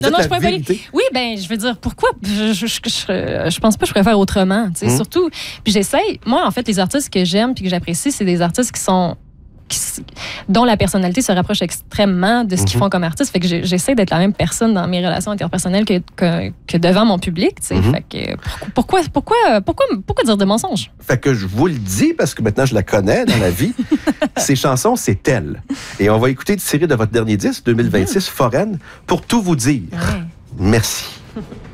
Non, Dites je la suis pas polie. vérité. Oui, ben, je veux dire, pourquoi? Je pense pas que je pourrais faire autrement. Tu sais, surtout. Puis j'essaye. Moi, en fait, les artistes que j'aime puis que j'apprécie, c'est des artistes dont la personnalité se rapproche extrêmement de ce qu'ils font comme artistes. Fait que j'essaie d'être la même personne dans mes relations interpersonnelles que devant mon public. Tu sais. Fait que pourquoi dire de mensonges? Fait que je vous le dis, parce que maintenant je la connais dans la vie. Ces chansons, c'est elle. Et on va écouter une série de votre dernier disque, 2026, Foraine, pour tout vous dire. Ouais. Merci.